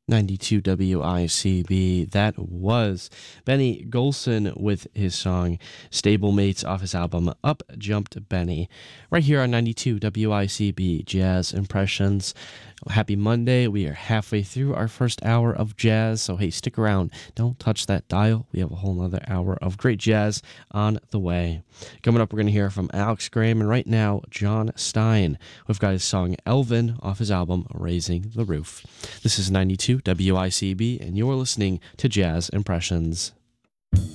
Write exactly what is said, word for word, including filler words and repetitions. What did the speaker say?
ninety-two W I C B. That was Benny Golson with his song Stablemates off his album Up Jumped Benny, right here on ninety-two W I C B Jazz Impressions. Happy Monday. We are halfway through our first hour of jazz, so hey, stick around. Don't touch that dial. We have a whole nother hour of great jazz on the way. Coming up, we're going to hear from Alex Graham, and right now, John Stein. We've got his song Elvin off his album Raising the Roof. This is ninety-two W I C B, and you're listening to Jazz Impressions.